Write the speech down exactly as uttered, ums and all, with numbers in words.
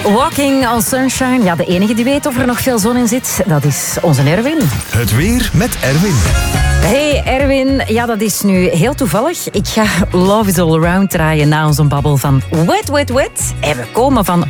Walking on Sunshine. Ja, de enige die weet of er nog veel zon in zit, dat is onze Erwin. Het weer met Erwin. Hey Erwin, ja, dat is nu heel toevallig. Ik ga Love is All Around draaien na onze babbel van Wet, Wet, Wet. En we komen van